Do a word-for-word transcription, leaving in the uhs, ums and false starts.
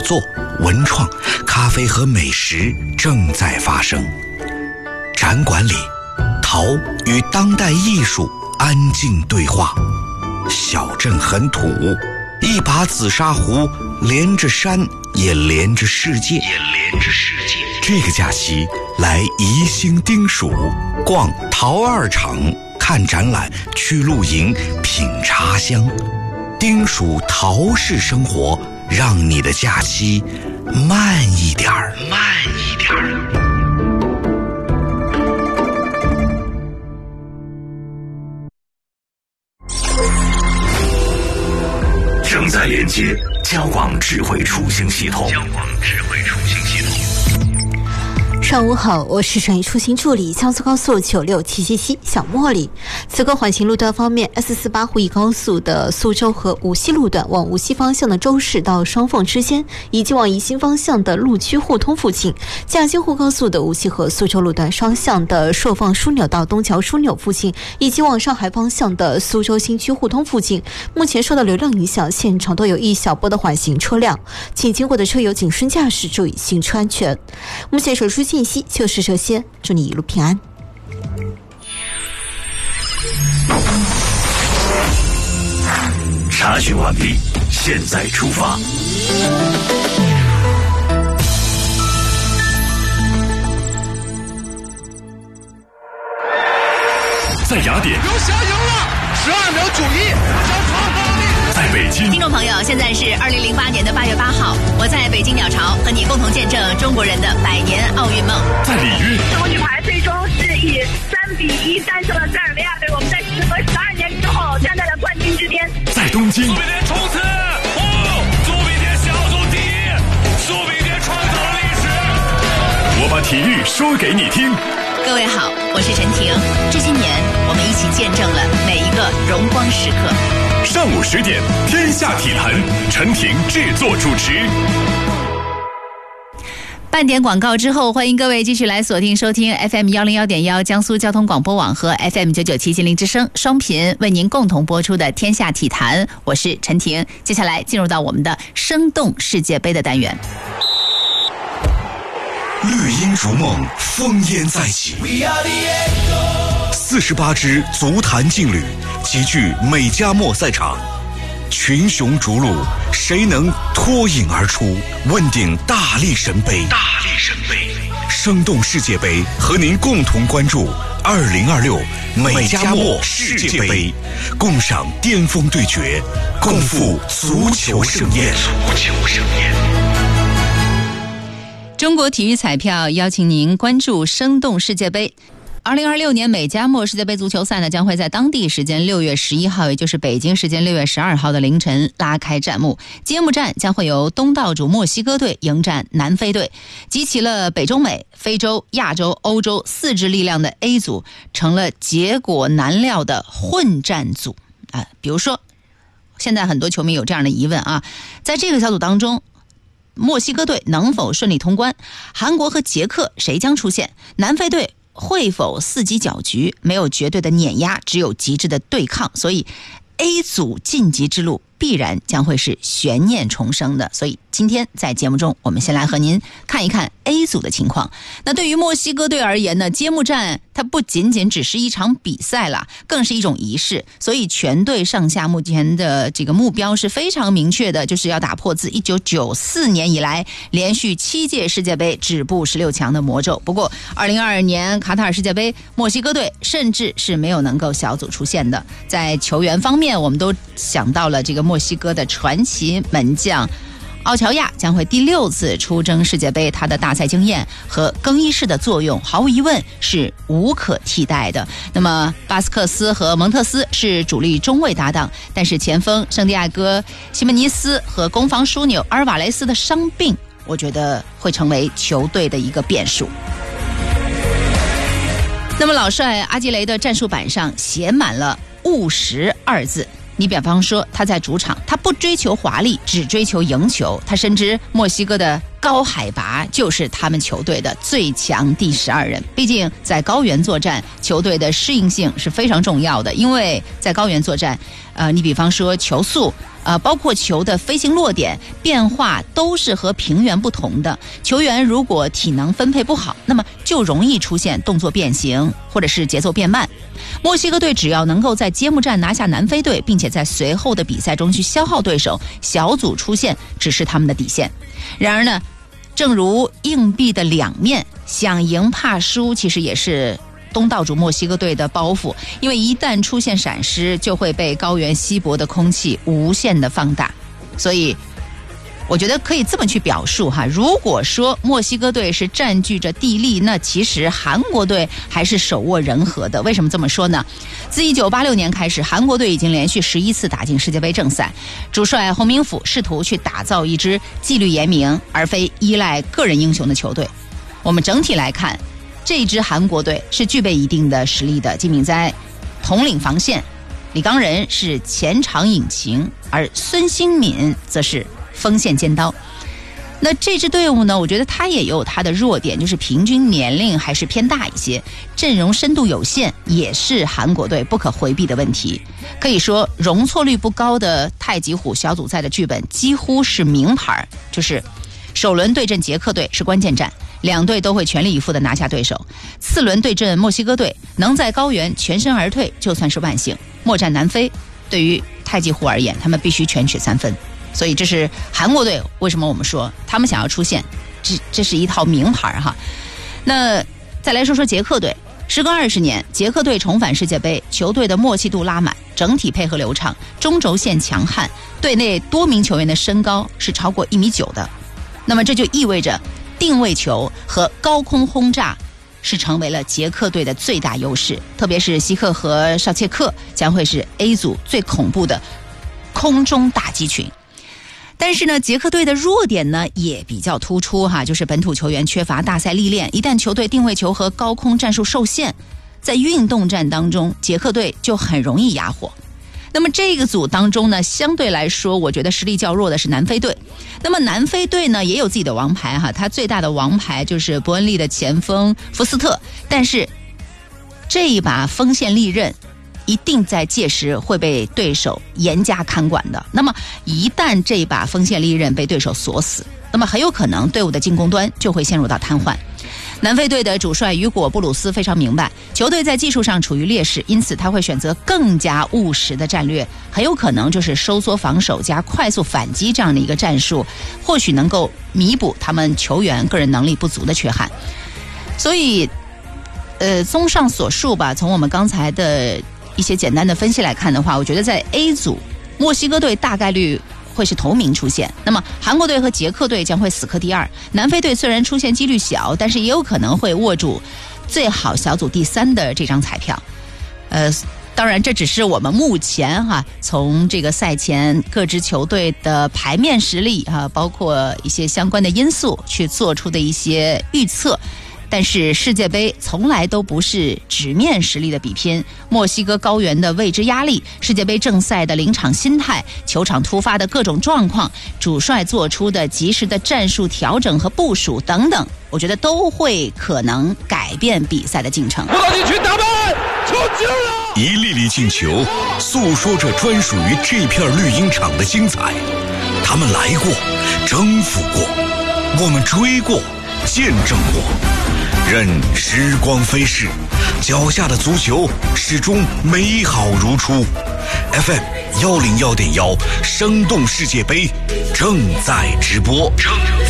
作、文创、咖啡和美食正在发生。展馆里，陶与当代艺术安静对话。小镇很土，一把紫砂壶连着山，也连着世界，也连着世界。这个假期来宜兴丁蜀，逛陶二厂，看展览，去露营，品茶香。丁蜀陶式生活，让你的假期慢一点儿，慢一点儿。正在连接交广智慧出行系统。交广智慧出行系统。 上午好，我是省一出行助理，江苏高速九六七七七小茉莉。此刻缓行路段方面 ，S 四八沪宜高速的苏州和无锡路段往无锡方向的周市到双凤之间，以及往宜兴方向的路区互通附近；驾京沪高速的无锡和苏州路段双向的朔放枢纽到东桥枢纽附近，以及往上海方向的苏州新区互通附近。目前受到流量影响，现场都有一小波的缓行车辆，请经过的车友谨慎驾驶，注意行车安全。目前手书信息就是这些，祝你一路平安。 查询完毕，现在出发。在雅典， 刘翔赢了，十二秒九一，将创造力。 在北京， 听众朋友，现在是二零零八年的八月八号，我在北京鸟巢和你共同见证中国人的百年奥运梦。 在里约， 中国女排最终是以三比一战胜了塞尔维亚队，我们在时隔十二年之后站在了冠军之巅。 在东京， 苏炳添冲刺，哦，苏炳添小组第一，苏炳添创造了历史。 我把体育说给你听。 各位好，我是陈婷。这些年，我们一起见证了每一个荣光时刻。 上午十点，天下体坛，陈婷制作主持。 半点广告之后，欢迎各位继续来锁定收听 F M 一零一点一 江苏交通广播网和 F M 九九七金陵之声双频为您共同播出的天下体坛，我是陈婷。接下来进入到我们的生动世界杯的单元。 绿茵逐梦，烽烟再起。四十八支足坛劲旅齐聚美加墨赛场，群雄逐鹿，谁能脱颖而出？问鼎大力神杯。大力神杯，生动世界杯，和您共同关注二零二六美加墨世界杯，共赏巅峰对决，共赴足球盛宴。足球盛宴。 中国体育彩票邀请您关注生动世界杯。二零二六年美加墨世界杯足球赛呢，将会在当地时间六月十一号，也就是北京时间六月十二号的凌晨拉开战幕。揭幕战将会由东道主墨西哥队迎战南非队，集齐了北中美、非洲、亚洲、欧洲四支力量的 A 组，成了结果难料的混战组啊。比如说，现在很多球迷有这样的疑问啊，在这个小组当中，墨西哥队能否顺利通关？韩国和捷克谁将出现？南非队会否伺机搅局？没有绝对的碾压，只有极致的对抗，所以 A 组晋级之路必然将会是悬念重生的。所以今天在节目中，我们先来和您看一看 A 组的情况。那对于墨西哥队而言呢，揭幕战它不仅仅只是一场比赛了，更是一种仪式。所以全队上下目前的这个目标是非常明确的，就是要打破自一九九四年以来连续七届世界杯止步十六强的魔咒。不过二零二二年卡塔尔世界杯，墨西哥队甚至是没有能够小组出线的。在球员方面，我们都想到了这个墨西哥的传奇门将奥乔亚将会第六次出征世界杯，他的大赛经验和更衣室的作用毫无疑问是无可替代的。那么巴斯克斯和蒙特斯是主力中卫搭档，但是前锋圣地亚哥西门尼斯和攻防枢纽阿尔瓦雷斯的伤病，我觉得会成为球队的一个变数。那么老帅阿基雷的战术板上写满了务实二字。你比方说他在主场，他不追求华丽，只追求赢球。他深知墨西哥的高海拔就是他们球队的最强第十二人。毕竟在高原作战，球队的适应性是非常重要的。因为在高原作战，呃，你比方说球速，呃，包括球的飞行落点变化都是和平原不同的。球员如果体能分配不好，那么就容易出现动作变形或者是节奏变慢。墨西哥队只要能够在揭幕战拿下南非队，并且在随后的比赛中去消耗对手，小组出线只是他们的底线。然而呢，正如硬币的两面，想赢怕输其实也是东道主墨西哥队的包袱，因为一旦出现闪失，就会被高原稀薄的空气无限的放大。所以我觉得可以这么去表述哈，如果说墨西哥队是占据着地利，那其实韩国队还是手握人和的。为什么这么说呢？自一九八六年开始，韩国队已经连续十一次打进世界杯正赛，主帅洪明甫试图去打造一支纪律严明而非依赖个人英雄的球队。我们整体来看，这支韩国队是具备一定的实力的。金敏哉统领防线，李刚仁是前场引擎，而孙兴敏则是锋线尖刀。那这支队伍呢，我觉得它也有它的弱点，就是平均年龄还是偏大一些，阵容深度有限，也是韩国队不可回避的问题。可以说容错率不高的太极虎小组赛的剧本几乎是名牌，就是首轮对阵捷克队是关键战，两队都会全力以赴地拿下对手。次轮对阵墨西哥队，能在高原全身而退就算是万幸。末战南非，对于太极虎而言，他们必须全取三分。所以这是韩国队为什么我们说他们想要出现，这这是一套名牌哈。那再来说说捷克队，时隔二十年，捷克队重返世界杯，球队的默契度拉满，整体配合流畅，中轴线强悍，队内多名球员的身高是超过一米九的。那么这就意味着定位球和高空轰炸是成为了捷克队的最大优势，特别是希克和绍切克将会是 A 组最恐怖的空中打击群。但是呢，捷克队的弱点呢也比较突出哈，就是本土球员缺乏大赛历练，一旦球队定位球和高空战术受限，在运动战当中，捷克队就很容易哑火。那么这个组当中呢，相对来说我觉得实力较弱的是南非队。那么南非队呢也有自己的王牌哈，他最大的王牌就是伯恩利的前锋福斯特，但是这一把锋线利刃一定在届时会被对手严加看管的。那么一旦这一把锋线利刃被对手锁死，那么很有可能队伍的进攻端就会陷入到瘫痪。南非队的主帅雨果布鲁斯非常明白球队在技术上处于劣势，因此他会选择更加务实的战略，很有可能就是收缩防守加快速反击这样的一个战术，或许能够弥补他们球员个人能力不足的缺憾。所以呃，综上所述吧，从我们刚才的一些简单的分析来看的话，我觉得在 A 组墨西哥队大概率会是头名出现，那么韩国队和捷克队将会死磕第二，南非队虽然出现几率小，但是也有可能会握住最好小组第三的这张彩票。呃，当然这只是我们目前哈、啊、从这个赛前各支球队的牌面实力啊，包括一些相关的因素去做出的一些预测。但是世界杯从来都不是纸面实力的比拼，墨西哥高原的未知压力，世界杯正赛的临场心态，球场突发的各种状况，主帅做出的及时的战术调整和部署等等，我觉得都会可能改变比赛的进程。 不到禁区打门，球进了！ 一粒粒进球，诉说着专属于这片绿茵场的精彩。他们来过，征服过，我们追过，见证过。任时光飞逝，脚下的足球始终美好如初。F M 幺零幺点幺，生动世界杯正在直播。正